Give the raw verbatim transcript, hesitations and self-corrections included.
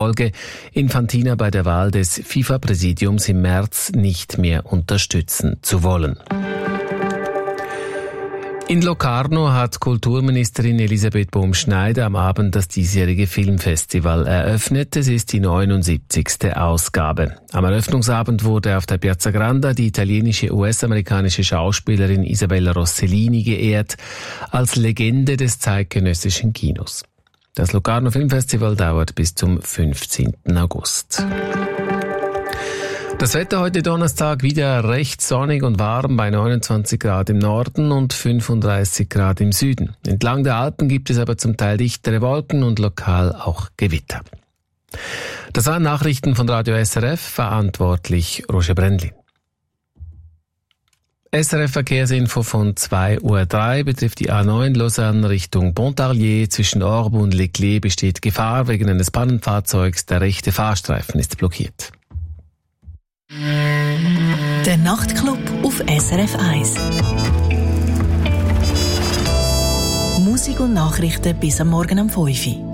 Folge Infantino bei der Wahl des FIFA-Präsidiums im März nicht mehr unterstützen zu wollen. In Locarno hat Kulturministerin Elisabeth Bohm-Schneider am Abend das diesjährige Filmfestival eröffnet. Es ist die neunundsiebzigste Ausgabe. Am Eröffnungsabend wurde auf der Piazza Granda die italienische U S-amerikanische Schauspielerin Isabella Rossellini geehrt als Legende des zeitgenössischen Kinos. Das Locarno Filmfestival dauert bis zum fünfzehnten August. Das Wetter heute Donnerstag wieder recht sonnig und warm bei neunundzwanzig Grad im Norden und fünfunddreißig Grad im Süden. Entlang der Alpen gibt es aber zum Teil dichtere Wolken und lokal auch Gewitter. Das waren Nachrichten von Radio S R F, verantwortlich Roger Brändlin. S R F Verkehrsinfo von zwei Uhr drei betrifft die A neun Lausanne Richtung Pontarlier. Zwischen Orbe und Leclerc besteht Gefahr wegen eines Pannenfahrzeugs. Der rechte Fahrstreifen ist blockiert. Der Nachtclub auf S R F eins. Musik und Nachrichten bis am Morgen um fünf Uhr.